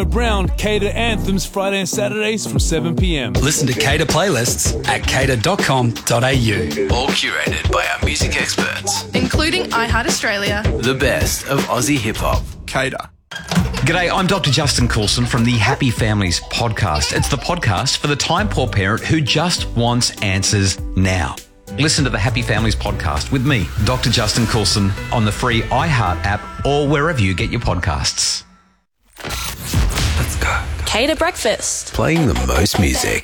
Brown, Cater Anthems, Friday and Saturdays from 7 p.m. Listen to Cater playlists at cater.com.au. All curated by our music experts, including iHeart Australia. The best of Aussie hip-hop. Cater. G'day, I'm Dr. Justin Coulson from the Happy Families podcast. It's the podcast for the time-poor parent who just wants answers now. Listen to the Happy Families podcast with me, Dr. Justin Coulson, on the free iHeart app or wherever you get your podcasts. Let's go. Cater Breakfast. Playing the most music.